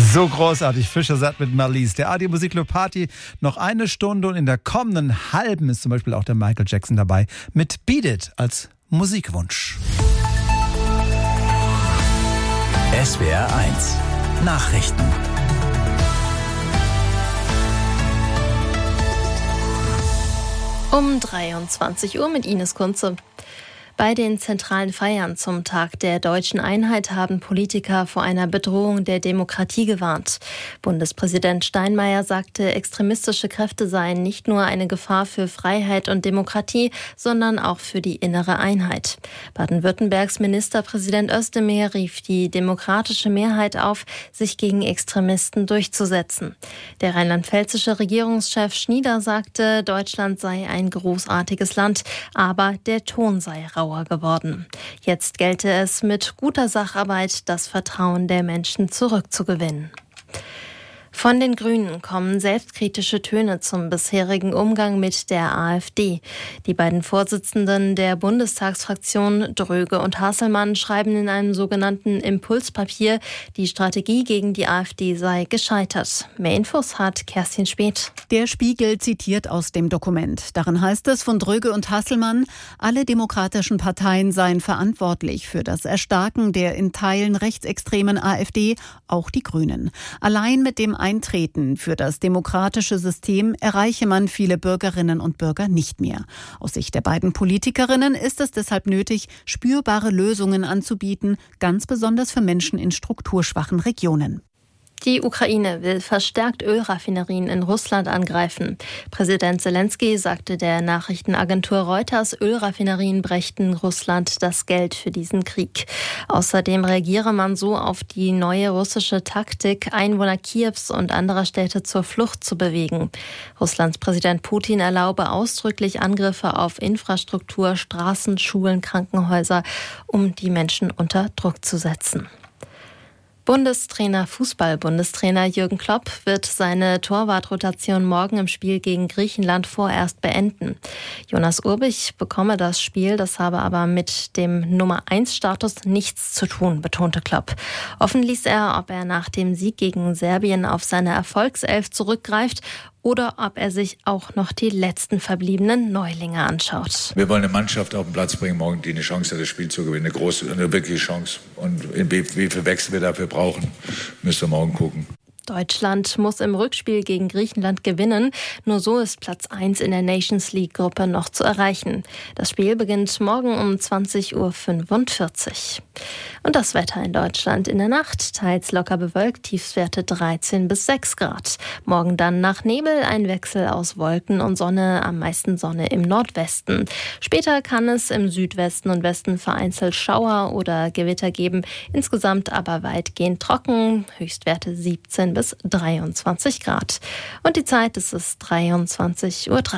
So großartig, Fischer satt mit Marlies. Der ARD Musikclub Party noch eine Stunde und in der kommenden halben ist zum Beispiel auch der Michael Jackson dabei mit Beat It als Musikwunsch. SWR 1 Nachrichten. Um 23 Uhr mit Ines Kunze. Bei den zentralen Feiern zum Tag der deutschen Einheit haben Politiker vor einer Bedrohung der Demokratie gewarnt. Bundespräsident Steinmeier sagte, extremistische Kräfte seien nicht nur eine Gefahr für Freiheit und Demokratie, sondern auch für die innere Einheit. Baden-Württembergs Ministerpräsident Özdemir rief die demokratische Mehrheit auf, sich gegen Extremisten durchzusetzen. Der rheinland-pfälzische Regierungschef Schnieder sagte, Deutschland sei ein großartiges Land, aber der Ton sei rau geworden. Jetzt gelte es, mit guter Sacharbeit das Vertrauen der Menschen zurückzugewinnen. Von den Grünen kommen selbstkritische Töne zum bisherigen Umgang mit der AfD. Die beiden Vorsitzenden der Bundestagsfraktion, Dröge und Hasselmann, schreiben in einem sogenannten Impulspapier, die Strategie gegen die AfD sei gescheitert. Mehr Infos hat Kerstin Speth. Der Spiegel zitiert aus dem Dokument. Darin heißt es von Dröge und Hasselmann, alle demokratischen Parteien seien verantwortlich für das Erstarken der in Teilen rechtsextremen AfD, auch die Grünen. Allein mit dem Eintreten für das demokratische System erreiche man viele Bürgerinnen und Bürger nicht mehr. Aus Sicht der beiden Politikerinnen ist es deshalb nötig, spürbare Lösungen anzubieten, ganz besonders für Menschen in strukturschwachen Regionen. Die Ukraine will verstärkt Ölraffinerien in Russland angreifen. Präsident Zelensky sagte der Nachrichtenagentur Reuters, Ölraffinerien brächten Russland das Geld für diesen Krieg. Außerdem reagiere man so auf die neue russische Taktik, Einwohner Kiews und anderer Städte zur Flucht zu bewegen. Russlands Präsident Putin erlaube ausdrücklich Angriffe auf Infrastruktur, Straßen, Schulen, Krankenhäuser, um die Menschen unter Druck zu setzen. Fußball-Bundestrainer Jürgen Klopp wird seine Torwartrotation morgen im Spiel gegen Griechenland vorerst beenden. Jonas Urbich bekomme das Spiel, das habe aber mit dem Nummer-1-Status nichts zu tun, betonte Klopp. Offen ließ er, ob er nach dem Sieg gegen Serbien auf seine Erfolgself zurückgreift oder ob er sich auch noch die letzten verbliebenen Neulinge anschaut. Wir wollen eine Mannschaft auf den Platz bringen morgen, die eine Chance hat, das Spiel zu gewinnen. Eine wirkliche Chance. Und wie viel Wechsel wir dafür brauchen, müssen wir morgen gucken. Deutschland muss im Rückspiel gegen Griechenland gewinnen. Nur so ist Platz 1 in der Nations League-Gruppe noch zu erreichen. Das Spiel beginnt morgen um 20.45 Uhr. Und das Wetter in Deutschland in der Nacht. Teils locker bewölkt, Tiefstwerte 13 bis 6 Grad. Morgen dann nach Nebel ein Wechsel aus Wolken und Sonne, am meisten Sonne im Nordwesten. Später kann es im Südwesten und Westen vereinzelt Schauer oder Gewitter geben. Insgesamt aber weitgehend trocken, Höchstwerte 17 bis 23 Grad. Und die Zeit ist es 23.03 Uhr.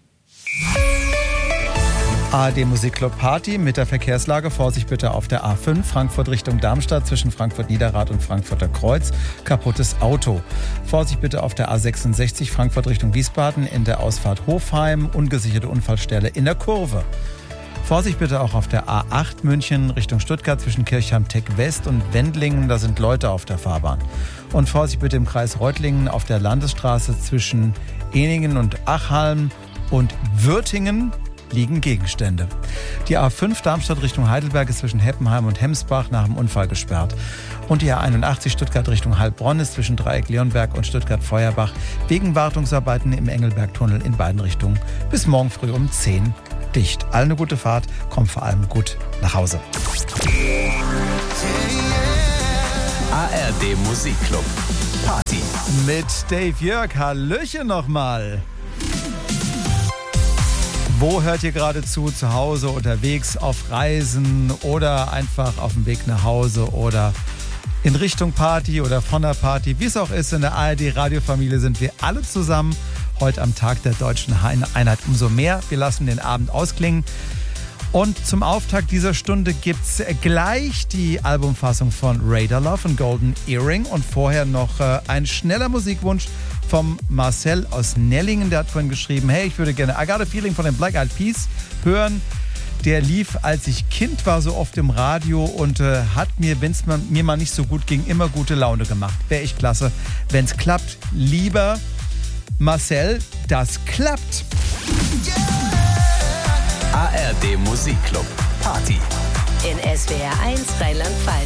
ARD Musikclub Party mit der Verkehrslage. Vorsicht bitte auf der A5 Frankfurt Richtung Darmstadt zwischen Frankfurt-Niederrad und Frankfurter Kreuz. Kaputtes Auto. Vorsicht bitte auf der A66 Frankfurt Richtung Wiesbaden in der Ausfahrt Hofheim. Ungesicherte Unfallstelle in der Kurve. Vorsicht bitte auch auf der A8 München Richtung Stuttgart zwischen Kirchheim-Tech West und Wendlingen. Da sind Leute auf der Fahrbahn. Und Vorsicht bitte im Kreis Reutlingen auf der Landesstraße zwischen Ehningen und Achhalm und Würtingen liegen Gegenstände. Die A5 Darmstadt Richtung Heidelberg ist zwischen Heppenheim und Hemsbach nach dem Unfall gesperrt. Und die A81 Stuttgart Richtung Heilbronn ist zwischen Dreieck-Leonberg und Stuttgart-Feuerbach wegen Wartungsarbeiten im Engelbergtunnel in beiden Richtungen bis morgen früh um 10 dicht. Allen eine gute Fahrt, kommt vor allem gut nach Hause. ARD Musikclub Party mit Dave Jörg. Hallöchen nochmal. Wo hört ihr gerade zu? Zu Hause, unterwegs, auf Reisen oder einfach auf dem Weg nach Hause oder in Richtung Party oder von der Party? Wie es auch ist, in der ARD-Radiofamilie sind wir alle zusammen. Heute am Tag der deutschen Einheit umso mehr. Wir lassen den Abend ausklingen. Und zum Auftakt dieser Stunde gibt's gleich die Albumfassung von Radar Love und Golden Earring und vorher noch ein schneller Musikwunsch vom Marcel aus Nellingen. Der hat vorhin geschrieben, hey, ich würde gerne I Got a Feeling von den Black Eyed Peas hören. Der lief, als ich Kind war, so oft im Radio und hat mir, wenn es mir mal nicht so gut ging, immer gute Laune gemacht. Wäre echt klasse, wenn es klappt. Lieber Marcel, das klappt. ARD Musikclub Party in SWR 1 Rheinland-Pfalz.